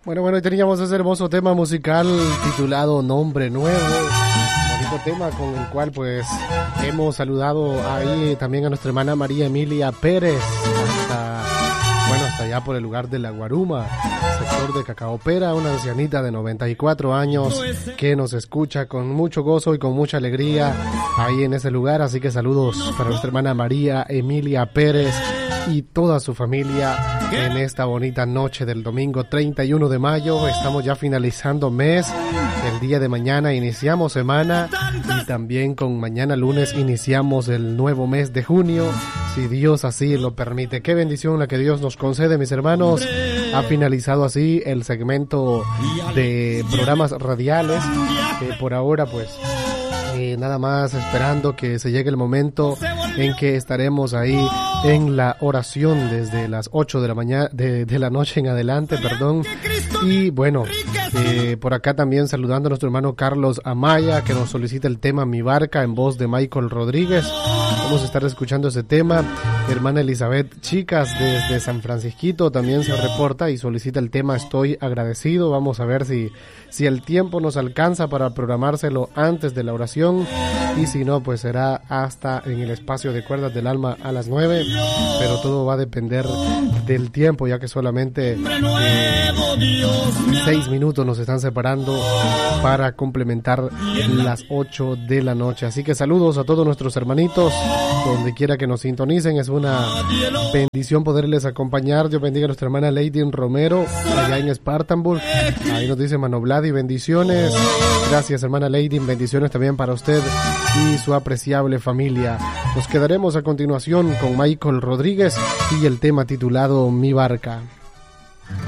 Bueno, teníamos ese hermoso tema musical titulado Nombre Nuevo. Bonito tema con el cual pues hemos saludado ahí también a nuestra hermana María Emilia Pérez hasta allá por el lugar de La Guaruma, sector de Cacaopera, una ancianita de 94 años que nos escucha con mucho gozo y con mucha alegría ahí en ese lugar. Así que saludos para nuestra hermana María Emilia Pérez y toda su familia en esta bonita noche del domingo 31 de mayo. Estamos ya finalizando mes. El día de mañana iniciamos semana y también con mañana lunes iniciamos el nuevo mes de junio, si Dios así lo permite. Qué bendición la que Dios nos concede, mis hermanos. Ha finalizado así el segmento de programas radiales, que por ahora pues nada más esperando que se llegue el momento en que estaremos ahí en la oración desde las 8 de la mañana, de la noche en adelante, y bueno, por acá también saludando a nuestro hermano Carlos Amaya, que nos solicita el tema Mi Barca en voz de Michael Rodríguez. Vamos a estar escuchando ese tema. Hermana Elizabeth Chicas desde San Francisquito también se reporta y solicita el tema Estoy Agradecido. Vamos a ver si el tiempo nos alcanza para programárselo antes de la oración, y si no, pues será hasta en el espacio de Cuerdas del Alma a las 9, pero todo va a depender del tiempo, ya que solamente 6 minutos nos están separando para complementar las 8 de la noche. Así que saludos a todos nuestros hermanitos donde quiera que nos sintonicen. Es una bendición poderles acompañar. Dios bendiga a nuestra hermana Lady Romero allá en Spartanburg. Ahí nos dice Mano Vladi, bendiciones. Gracias, hermana Lady, bendiciones también para usted y su apreciable familia. Nos quedaremos a continuación con Michael Rodríguez y el tema titulado Mi Barca.